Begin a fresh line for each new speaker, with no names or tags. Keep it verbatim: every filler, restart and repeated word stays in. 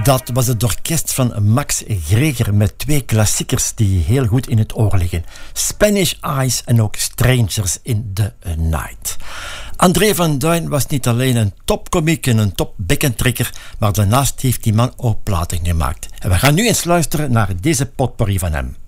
Dat was het orkest van Max Greger met twee klassiekers die heel goed in het oor liggen. Spanish Eyes en ook Strangers in the Night. André van Duin was niet alleen een topkomiek en een topbekkentrekker, maar daarnaast heeft die man ook platen gemaakt. En we gaan nu eens luisteren naar deze potpourri van hem.